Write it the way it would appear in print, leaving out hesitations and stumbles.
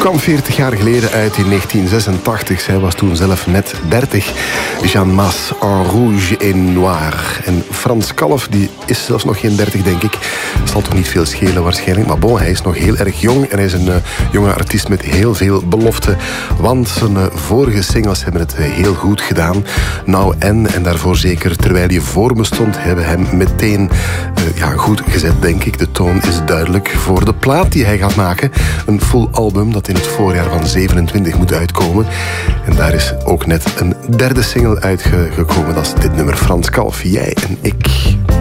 kwam 40 jaar geleden uit in 1986. Zij was toen zelf net 30. Jeanne Mas, en rouge et noir. En Frans Kalf, die is zelfs nog geen 30, denk ik. Dat zal toch niet veel schelen waarschijnlijk. Maar bon, hij is nog heel erg jong. En hij is een jonge artiest met heel veel belofte. Want zijn vorige singles hebben het heel goed gedaan. Nou en daarvoor zeker, terwijl hij voor me stond, hebben hem meteen goed gezet, denk ik. De toon is duidelijk voor de plaat die hij gaat maken. Een full album dat in het voorjaar van 27 moet uitkomen. En daar is ook net een derde single uitgekomen. Dat is dit nummer, Frans Kalf, Jij en ik.